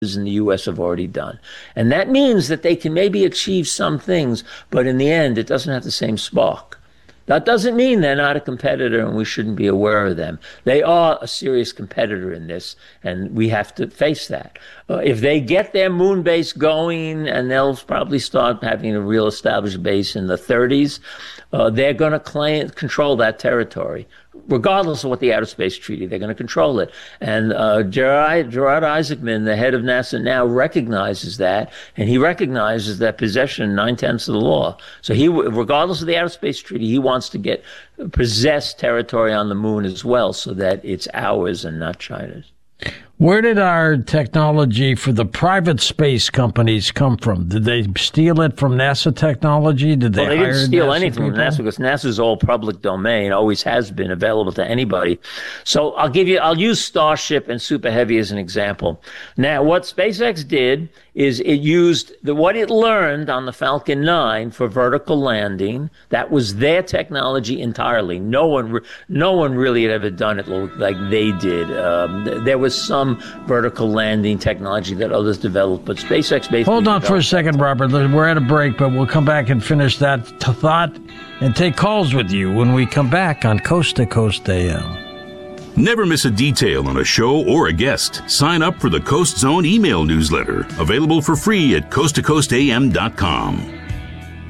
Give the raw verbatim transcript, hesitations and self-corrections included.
in the U S have already done. And that means that they can maybe achieve some things, but in the end, it doesn't have the same spark. That doesn't mean they're not a competitor and we shouldn't be aware of them. They are a serious competitor in this, and we have to face that. Uh, if they get their moon base going, and they'll probably start having a real established base in the thirties, uh, they're going to claim control that territory. Regardless of what the Outer Space Treaty, they're going to control it. And uh, Gerard, Gerard Isaacman, the head of NASA now, recognizes that, and he recognizes that possession nine-tenths of the law. So he, regardless of the Outer Space Treaty, he wants to get possess territory on the moon as well, so that it's ours and not China's. Where did our technology for the private space companies come from? Did they steal it from NASA technology? Did they Well, they hire didn't steal NASA anything people? from NASA, because NASA's all public domain, always has been available to anybody. So I'll give you, I'll use Starship and Super Heavy as an example. Now, what SpaceX did is it used the, what it learned on the Falcon nine for vertical landing. That was their technology entirely. No one, no one really had ever done it like they did. Um, there was some vertical landing technology that others developed, but SpaceX basically... Hold on for a second, Robert. We're at a break, but we'll come back and finish that t- thought and take calls with you when we come back on Coast to Coast A M. Never miss a detail on a show or a guest. Sign up for the Coast Zone email newsletter, available for free at coast to coast a m dot com.